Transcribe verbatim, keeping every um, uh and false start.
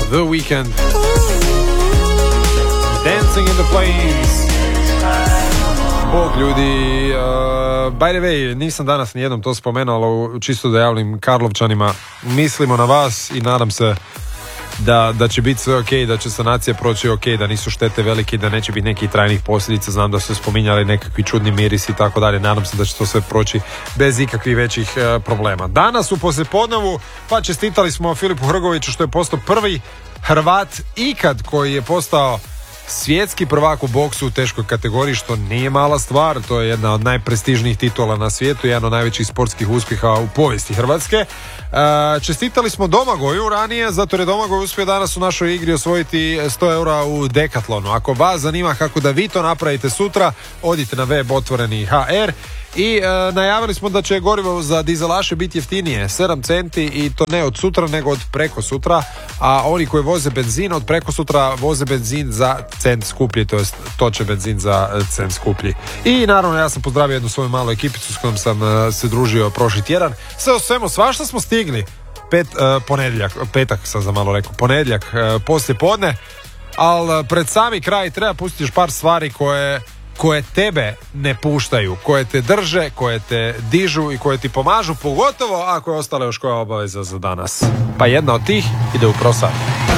The Weeknd, Dancing in the Flames. Bog ljudi, uh, by the way, nisam danas nijednom to spomenuo, ali čisto da javim Karlovčanima, mislimo na vas i nadam se da, da će biti sve ok, da će sanacija proći ok, da nisu štete velike, da neće biti nekih trajnih posljedica. Znam da su spominjali nekakvi čudni mirisi i tako dalje. Nadam se da će to sve proći bez ikakvih većih uh, problema. Danas u poslijepodnevu pa čestitali smo Filipu Hrgoviću što je postao prvi Hrvat ikad koji je postao svjetski prvak u boksu u teškoj kategoriji, što nije mala stvar. To je jedna od najprestižnijih titula na svijetu, jedan od najvećih sportskih uspjeha u povijesti Hrvatske. E, čestitali smo Domagoju ranije, zato jer je Domagoj uspio danas u našoj igri osvojiti sto eura u Decathlonu. Ako vas zanima kako da vi to napravite sutra, odite na web otvoreni ha er i e, najavili smo da će gorivo za dizelaše biti jeftinije sedam centi, i to ne od sutra nego od preko sutra, a oni koji voze benzin od preko sutra voze benzin za cent skuplji, to jest toče benzin za cent skuplji. I naravno ja sam pozdravio jednu svoju malu ekipicu s kojom sam uh, se družio prošli tjedan. Sve o svemu, svašta smo stigli. Pet, uh, ponedjeljak, petak sam za malo rekao, ponedjeljak, uh, poslije podne, ali pred sami kraj treba pustiti još par stvari koje koje tebe ne puštaju, koje te drže, koje te dižu i koje ti pomažu, pogotovo ako je ostala još koja obaveza za danas. Pa jedna od tih ide u prosad.